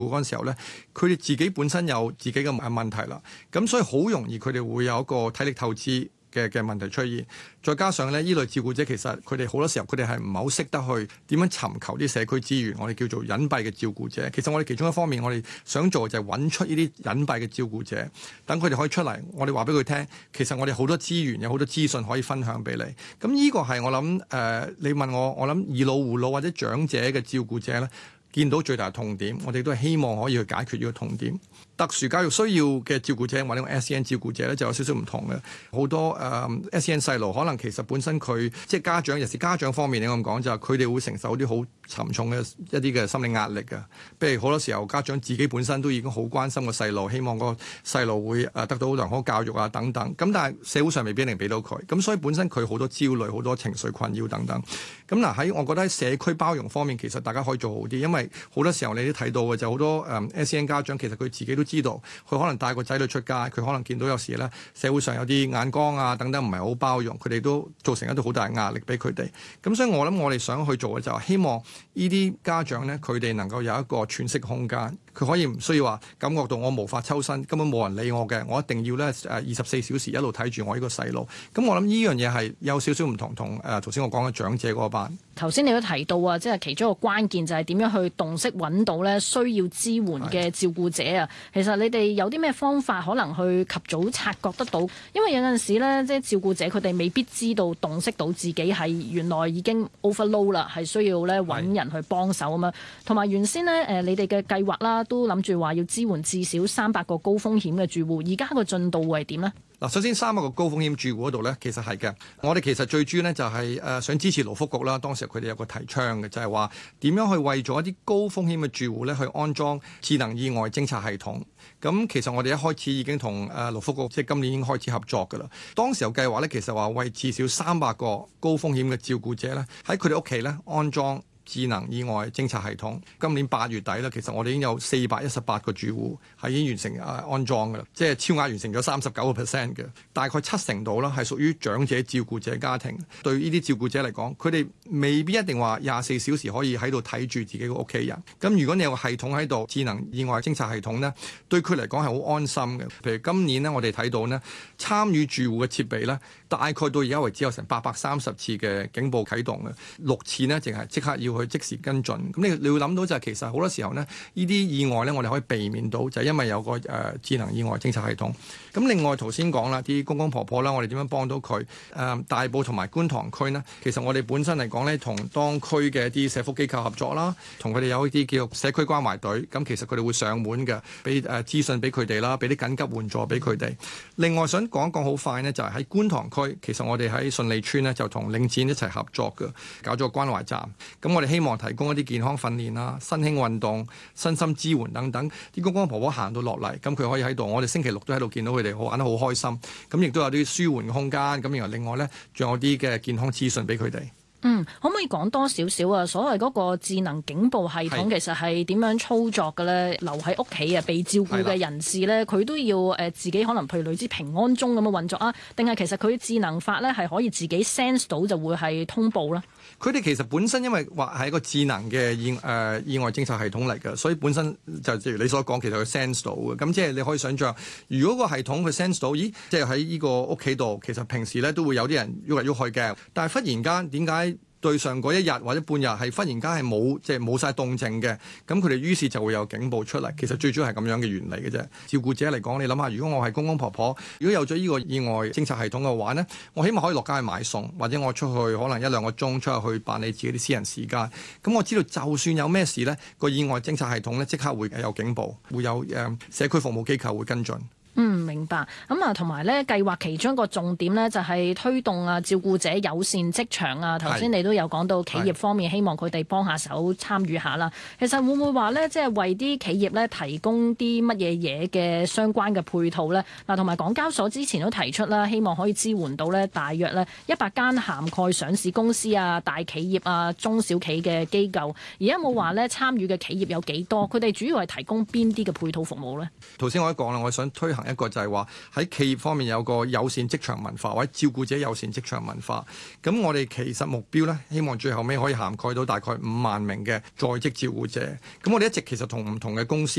嗰陣時候咧，佢哋自己本身有自己嘅問題啦，咁所以好容易佢哋會有一個體力透支嘅問題出現，再加上咧，依類照顧者其實佢哋好多時候佢哋係唔係好識得去點樣尋求啲社區資源，我哋叫做隱蔽嘅照顧者。其實我哋其中一方面，我哋想做就係揾出呢啲隱蔽嘅照顧者，等佢哋可以出嚟，我哋話俾佢聽，其實我哋好多資源，有好多資訊可以分享俾你。咁呢個係我諗你問我諗以老護老或者長者嘅照顧者咧，見到最大嘅痛點，我哋都係希望可以去解決呢個痛點。特殊教育需要嘅照顧者或者 SEN 照顧者咧，就有少少唔同嘅。好多SEN 細路可能其實本身佢即係家長，尤其是家長方面，你咁講就係佢哋會承受啲好沉重嘅一啲嘅心理壓力嘅。譬如好多時候家長自己本身都已經好關心個細路，希望個細路會得到良好教育啊等等。咁但係社會上未必一定俾到佢，咁所以本身佢好多焦慮、好多情緒困擾等等。咁嗱喺我覺得喺社區包容方面，其實大家可以做好啲，因為好多時候你都睇到嘅就好多SEN 家長其實佢自己都知道，佢可能帶個仔女出街，佢可能見到有時咧社會上有啲眼光啊等等唔係好包容，佢哋都造成一啲好大壓力俾佢哋。咁所以我諗我哋想去做嘅就係希望呢啲家長咧，佢哋能夠有一個喘息空間，佢可以唔需要話感覺到我無法抽身，根本冇人理我嘅，我一定要咧24小時一路睇住我呢個細路。咁我諗呢樣嘢係有少少唔同，同頭先我講嘅長者嗰班。 頭先你都提到啊，即係其中一個關鍵就係點樣去洞悉揾到咧需要支援嘅照顧者啊。其實你哋有啲咩方法可能去及早察覺得到？因為有陣時咧，即係照顧者佢哋未必知道洞悉到自己係原來已經 overload 啦，係需要咧揾人去幫手啊嘛。同埋原先咧你哋嘅計劃啦，都諗住話要支援至少300個高風險嘅住戶，而家個進度會係點呢？ 嗱，首先300個高風險住戶嗰度咧，其實係嘅。我哋其實最主要咧就係想支持勞福局啦。當時佢哋有個提倡嘅，就係話點樣去為咗一啲高風險嘅住戶咧去安裝智能意外偵察系統。咁其實我哋一開始已經同勞福局即係今年已經開始合作㗎啦。當時有計劃咧，其實話為至少300個高風險嘅照顧者咧喺佢哋屋企咧安裝智能意外偵察系統。今年8月底咧，其實我哋已經有418個住戶係已經完成安裝㗎啦，即係超額完成咗39%嘅，大概70%度啦，係屬於長者照顧者家庭。對呢啲照顧者嚟講，佢哋未必一定話24小時可以喺度睇住自己個屋企人。咁如果你有個系統喺度，智能意外偵察系統呢，對佢嚟講係好安心嘅。譬如今年呢，我哋睇到呢參與住戶嘅設備呢，大概到而家為止有成830次嘅警報啟動嘅，6次呢淨係即刻要去即時跟進。咁你會諗到就係其實好多時候呢，呢啲意外呢，我哋可以避免到，就係因為有個智能意外偵察系統。咁另外頭先講啦，啲公公婆婆啦，我哋點樣幫到佢？大埔同埋觀塘區呢，其實我哋本身嚟講呢，同當區嘅一啲社福機構合作啦，同佢哋有一啲叫社區關懷隊。咁其實佢哋會上門嘅，俾資訊俾佢哋啦，俾啲緊急援助俾佢哋。另外想講一講好快呢，就係喺觀塘區，其實我哋喺順利村呢，就同領展一齊合作嘅，搞咗個關懷站。咁我哋希望提供一啲健康訓練啦、新興運動、身心支援等等。啲公公婆婆行到落嚟，咁佢可以喺度。我哋星期六都喺度見到佢哋，玩得好開心。咁亦都有啲舒緩嘅空間。咁然後另外呢，仲有啲嘅健康資訊俾佢哋。 可唔可以講多少少啊？所謂嗰個智能警報系統其實係點樣操作嘅咧？留喺屋企啊，被照顧嘅人士咧，佢都要自己可能譬如類似平安鐘咁嘅運作啊？定係其實佢智能法咧係可以自己 sense 到就會係通報咧？ 佢哋其實本身因為話係一個智能嘅意外偵察系統嚟嘅，所以本身就正如你所講，其實佢 sense 到嘅。咁即係你可以想像，如果個系統佢 sense 到，咦，即係喺呢個屋企度，其實平時咧都會有啲人喐嚟喐去嘅，但係忽然間點解對上嗰一日或者半日係忽然間係冇晒動靜嘅？咁佢哋於是就會有警報出嚟。其實最主要係咁樣嘅原理嘅啫。照顧者嚟講，你諗下，如果我係公公婆婆，如果有咗呢個意外偵察系統嘅話呢，我希望可以落街去買餸，或者我出去可能1-2個鐘出去辦理自己啲私人時間。咁我知道就算有咩事呢，個意外偵察系統呢即刻會有警報，會有社區服務機構會跟進。 明白。同埋咧，計劃其中一個重點咧，就係推動照顧者友善職場啊。頭先你都有講到企業方面，希望佢哋幫下手參與下啦。其實會唔會話咧，即係為啲企業咧提供啲乜嘢嘢嘅相關嘅配套咧？同埋港交所之前都提出啦，希望可以支援到咧大約咧100間涵蓋上市公司啊、大企業啊、中小企嘅機構。而家冇話咧參與嘅企業有幾多？佢哋主要係提供邊啲嘅配套服務咧？ 頭先我都講啦，我想推行行一個就係話喺企業方面有個友善職場文化或者照顧者友善職場文化。咁我哋其實目標呢，希望最後尾可以涵蓋到大概5萬名嘅在職照顧者。咁我哋一直其實同唔同嘅公司